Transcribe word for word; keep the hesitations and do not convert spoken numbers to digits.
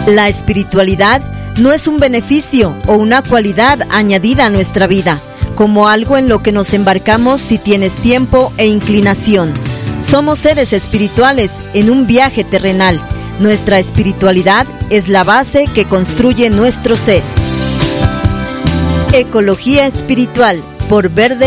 La espiritualidad no es un beneficio o una cualidad añadida a nuestra vida, como algo en lo que nos embarcamos si tienes tiempo e inclinación. Somos seres espirituales en un viaje terrenal. Nuestra espiritualidad es la base que construye nuestro ser. Ecología espiritual, por Verde